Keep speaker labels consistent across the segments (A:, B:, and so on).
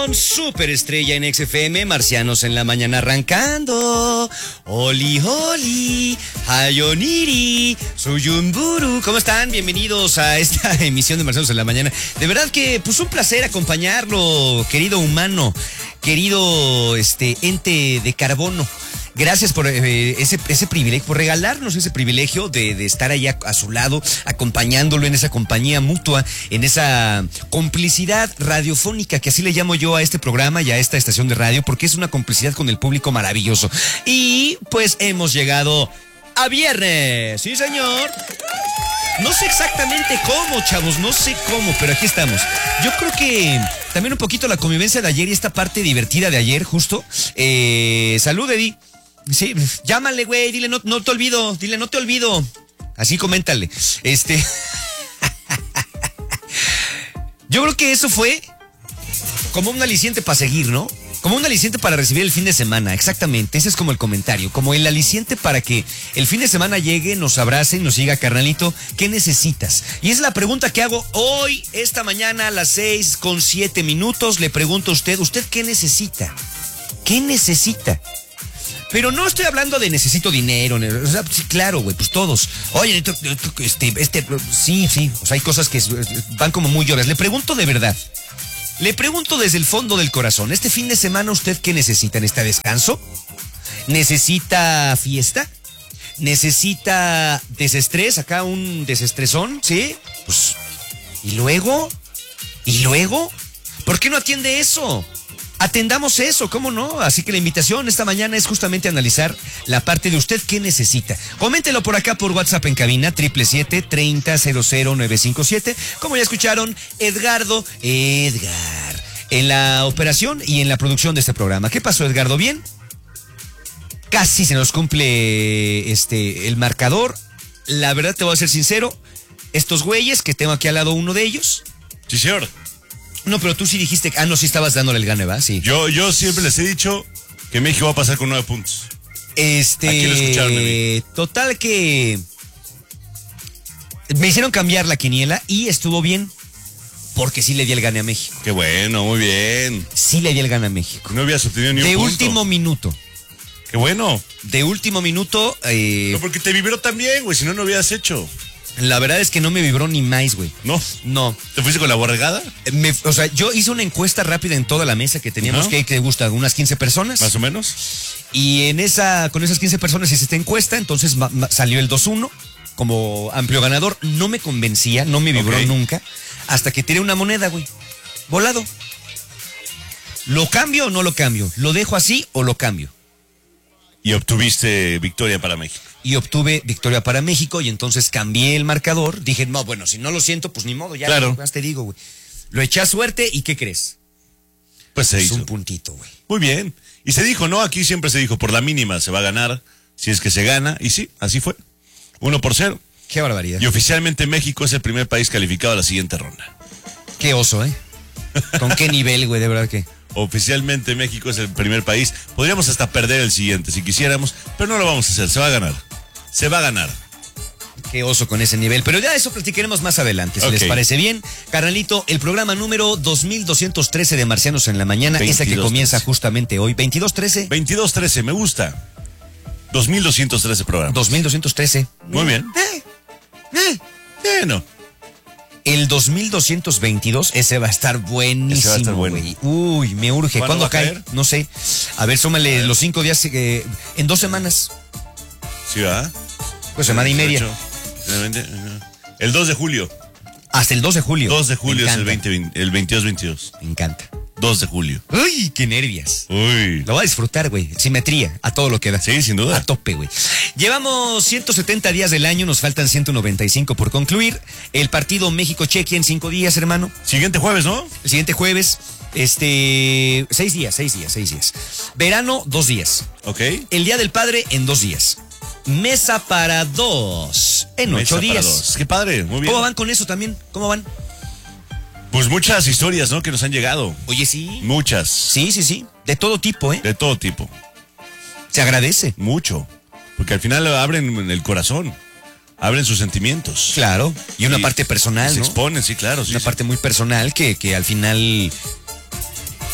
A: estación superestrella en XFM, Marcianos en la Mañana arrancando. Oli, oli, hayoniri, suyumburu. ¿Cómo están? Bienvenidos a esta emisión de Marcianos en la Mañana. De verdad que, pues, un placer acompañarlo, querido humano, querido ente de carbono. Gracias por ese privilegio, por regalarnos ese privilegio de estar allá a su lado, acompañándolo en esa compañía mutua, en esa complicidad radiofónica, que así le llamo yo a este programa y a esta estación de radio, porque es una complicidad con el público maravilloso. Y pues hemos llegado a viernes, sí señor. No sé exactamente cómo, chavos, no sé cómo, pero aquí estamos. Yo creo que también un poquito la convivencia de ayer y esta parte divertida de ayer, justo. Salud, Eddie. Sí, llámale, güey, dile no te olvido, dile no te olvido. Así coméntale. Yo creo que eso fue como un aliciente para seguir, ¿no? Como un aliciente para recibir el fin de semana, exactamente. Ese es como el comentario, como el aliciente para que el fin de semana llegue, nos abrace y nos diga, carnalito, ¿qué necesitas? Y es la pregunta que hago hoy, esta mañana a las 6:07. Le pregunto a ¿usted qué necesita? ¿Qué necesita? Pero no estoy hablando de necesito dinero, o sea, sí, claro, güey, pues todos. Oye, sí, o sea, hay cosas que van como muy obvias. Le pregunto de verdad, le pregunto desde el fondo del corazón, ¿este fin de semana usted qué necesita? ¿Necesita descanso? ¿Necesita fiesta? ¿Necesita desestrés? Acá un desestresón, ¿sí? Pues, ¿y luego? ¿Por qué no atiende eso? Atendamos eso, ¿cómo no? Así que la invitación esta mañana es justamente analizar la parte de usted qué necesita. Coméntelo por acá por WhatsApp en cabina, 777-30-00957. Como ya escucharon, Edgar, en la operación y en la producción de este programa. ¿Qué pasó, Edgardo? ¿Bien? Casi se nos cumple el marcador. La verdad, te voy a ser sincero, estos güeyes que tengo aquí al lado, uno de ellos.
B: Sí, señor.
A: No, pero tú sí dijiste, no, sí estabas dándole el gane, ¿va? Sí.
B: Yo siempre les he dicho que México va a pasar con 9 puntos. Aquí lo escucharon de mí.
A: Total que me hicieron cambiar la quiniela y estuvo bien, porque sí le di el gane a México.
B: Qué bueno, muy bien.
A: Sí le di el gane a México.
B: No habías obtenido ni un punto.
A: De último minuto.
B: Qué bueno.
A: De último minuto.
B: No, porque te vibró también, güey, si no, no hubieras hecho.
A: La verdad es que no me vibró ni más, güey.
B: No. ¿Te fuiste con la borregada?
A: O sea, yo hice una encuesta rápida en toda la mesa que teníamos, que te gusta, unas 15 personas.
B: Más o menos.
A: Y con esas 15 personas hice esta encuesta, entonces salió el 2-1 como amplio ganador. No me convencía, no me vibró nunca, hasta que tiré una moneda, güey. Volado. ¿Lo cambio o no lo cambio? ¿Lo dejo así o lo cambio?
B: Y obtuviste victoria para México.
A: Y obtuve victoria para México y entonces cambié el marcador. Dije, no, bueno, si no lo siento, pues ni modo, ya.
B: Claro.
A: Más te digo, güey. Lo eché a suerte y ¿qué crees?
B: Pues se hizo.
A: Un puntito, güey.
B: Muy bien. Y se dijo, ¿no? Aquí siempre se dijo, por la mínima se va a ganar, si es que se gana. Y sí, así fue. 1-0.
A: Qué barbaridad.
B: Y oficialmente México es el primer país calificado a la siguiente ronda.
A: Qué oso, ¿eh? ¿Con qué nivel, güey? De verdad que...
B: Oficialmente México es el primer país. Podríamos hasta perder el siguiente si quisiéramos, pero no lo vamos a hacer. Se va a ganar. Se va a ganar.
A: Qué oso con ese nivel. Pero ya eso platicaremos más adelante, si les parece bien. Carnalito, el programa número 2213 de Marcianos en la Mañana, esa que comienza justamente hoy. 2213.
B: 2213, me gusta. 2213 programa.
A: 2213.
B: Muy bien. Bueno.
A: El 2222, ese va a estar buenísimo. Ese va a estar bueno. Güey. Uy, me urge. ¿Cuándo cae? Caer? No sé. A ver, súmale los 5 días en 2 semanas.
B: Sí, ¿verdad?
A: Pues semana y media.
B: El 2 de julio.
A: Hasta el 2 de julio.
B: 2 de julio es el 22-22.
A: Me encanta.
B: 2 de julio.
A: Uy, qué nervias.
B: Uy.
A: Lo va a disfrutar, güey. Simetría, a todo lo que da.
B: Sí, sin duda.
A: A tope, güey. Llevamos 170 días del año, nos faltan 195 por concluir. El partido México-Chequia en 5 días, hermano.
B: Siguiente jueves, ¿no?
A: El siguiente jueves, 6 días. Verano, 2 días.
B: Ok.
A: El Día del Padre en 2 días. Mesa para 2 en 8 días.
B: Qué padre, muy bien.
A: ¿Cómo van con eso también? ¿Cómo van?
B: Pues muchas historias, ¿no? Que nos han llegado.
A: Oye, sí.
B: Muchas.
A: Sí. De todo tipo, ¿eh?
B: De todo tipo.
A: Se agradece.
B: Mucho. Porque al final abren el corazón. Abren sus sentimientos.
A: Claro. Y una parte personal,
B: se
A: ¿no?
B: exponen, sí, claro.
A: Una parte muy personal que al final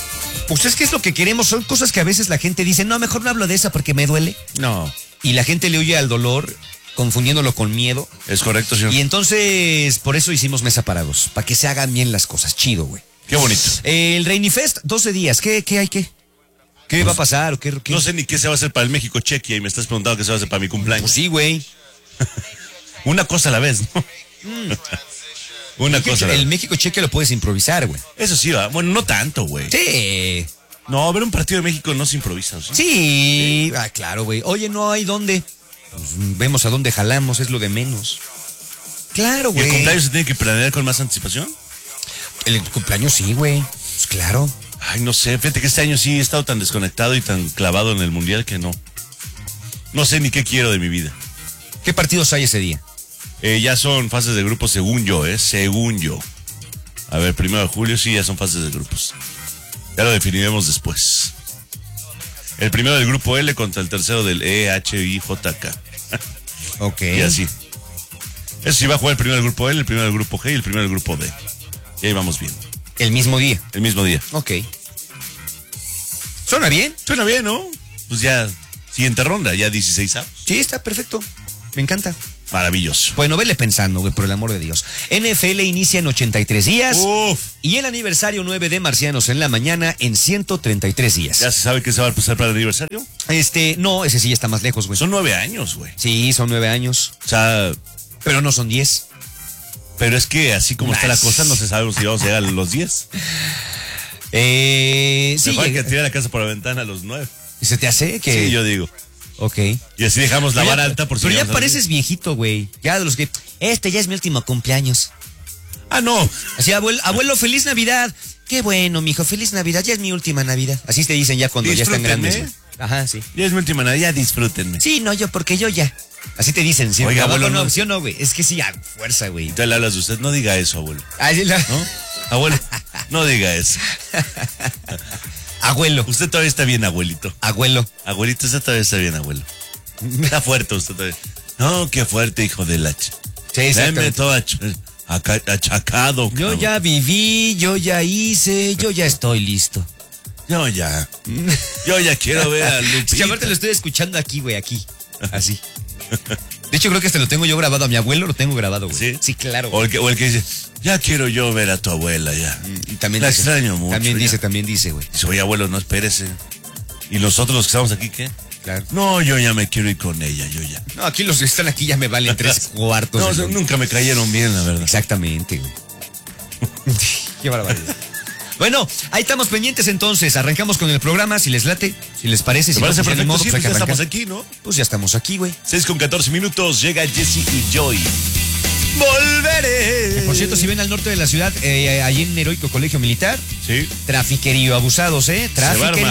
A: Pues es que es lo que queremos, son cosas que a veces la gente dice, no, mejor no hablo de esa porque me duele.
B: No.
A: Y la gente le huye al dolor, confundiéndolo con miedo.
B: Es correcto, señor.
A: Y entonces, por eso hicimos Mesa para Dos, para que se hagan bien las cosas. Chido, güey.
B: Qué bonito.
A: El Reinifest, 12 días. ¿Qué hay qué? ¿Qué va a pasar? ¿O qué?
B: No sé ni qué se va a hacer para el México-Chequia y me estás preguntando qué se va a hacer para mi cumpleaños.
A: Pues sí, güey.
B: Una cosa a la vez, ¿no? Una cosa a la vez.
A: El México-Chequia lo puedes improvisar, güey.
B: Eso sí va. Bueno, no tanto, güey.
A: Sí.
B: No, ver un partido de México no se improvisa, ¿sí?
A: Sí. Ah, claro, güey. Oye, no hay dónde. Pues vemos a dónde jalamos, es lo de menos. Claro,
B: ¿Y
A: güey.
B: el cumpleaños se tiene que planear con más anticipación?
A: El cumpleaños sí, güey. Pues claro.
B: Ay, no sé, fíjate que este año sí he estado tan desconectado y tan clavado en el mundial que no. No sé ni qué quiero de mi vida.
A: ¿Qué partidos hay ese día?
B: Ya son fases de grupos según yo, según yo. A ver, 1 de julio sí, ya son fases de grupos. Ya lo definiremos después. El primero del grupo L contra el tercero del EHIJK.
A: Ok.
B: Y así. Eso sí va a jugar el primero del grupo L, el primero del grupo G y el primero del grupo D. Y ahí vamos bien.
A: El mismo día.
B: El mismo día.
A: Ok. ¿Suena bien?
B: Suena bien, ¿no? Pues ya, siguiente ronda, ya 16 avos.
A: Sí, está perfecto. Me encanta.
B: Maravilloso.
A: Bueno, vele pensando, güey, por el amor de Dios. NFL inicia en 83 días.
B: Uf.
A: Y el aniversario 9 de Marcianos en la Mañana en 133 días.
B: ¿Ya se sabe qué se va a pasar para el aniversario?
A: No, ese sí ya está más lejos, güey.
B: Son 9 años, güey.
A: Sí, son 9 años.
B: O sea,
A: Pero no son 10.
B: pero es que así como está la
A: Nice.
B: cosa, no se sabe si vamos a llegar a los 10.
A: Sí.
B: Mejor hay que tirar la casa por la ventana a los 9.
A: ¿Y se te hace que?
B: Sí, yo digo.
A: Ok.
B: Y así dejamos la vara alta por si
A: Pero ya
B: llegamos a los
A: pareces viejito, güey. Ya de los que... ya es mi último cumpleaños.
B: 10. Ah, no.
A: Así, abuelo, feliz Navidad. Qué bueno, mijo, feliz Navidad. Ya es mi última Navidad. Así te dicen ya cuando ya están
B: Disfrútenme.
A: grandes, güey. Ajá, sí.
B: Ya es mi última Navidad, ya disfrútenme.
A: Sí, no, porque yo ya. Así te dicen, ¿sí?
B: Oiga,
A: Abuelo,
B: abuelo,
A: no,
B: no.
A: ¿sí o no, güey? Es que sí, a fuerza, güey.
B: Entonces le hablas de usted, no diga eso, abuelo.
A: Ay, sí,
B: ¿No? Abuelo, no diga eso.
A: Abuelo,
B: Usted todavía está bien, abuelito.
A: abuelo.
B: Abuelito, usted todavía está bien, abuelo. Está fuerte usted todavía. No, qué fuerte, hijo del hacha.
A: Sí,
B: Deme
A: exactamente.
B: todo achacado.
A: Yo
B: cabrón.
A: ya viví, yo ya hice, yo ya estoy listo.
B: Yo ya. Yo ya quiero ver a
A: Es que
B: Lupita.
A: aparte lo estoy escuchando aquí, güey, aquí. Así. De hecho, creo que hasta lo tengo yo grabado. A mi abuelo lo tengo grabado, güey.
B: ¿Sí?
A: Sí, claro.
B: O el que dice, ya quiero yo ver a tu abuela, ya.
A: Y también
B: La
A: dice,
B: extraño mucho.
A: También dice, güey.
B: Dice, oye, abuelo, no espérese. ¿Y nosotros los que estamos aquí qué?
A: Claro.
B: No, yo ya me quiero ir con ella, yo ya.
A: No, aquí los que están aquí ya me valen 3/4.
B: No, o sea, nunca me cayeron bien, la verdad.
A: Exactamente, güey. Qué barbaridad. Bueno, ahí estamos pendientes entonces. Arrancamos con el programa, si les late, si les parece.
B: Me
A: Si
B: parece
A: no, pues ya ni
B: perfecto,
A: modo,
B: sí,
A: pues hay
B: pues
A: que
B: ya estamos
A: arrancar.
B: aquí, ¿no?
A: Pues ya estamos aquí, güey.
B: 6:14, llega Jesse y Joy. Volveré.
A: Por cierto, si ven al norte de la ciudad, allí en Heroico Colegio Militar,
B: Sí.
A: trafiquerío abusados,
B: Se va a armar.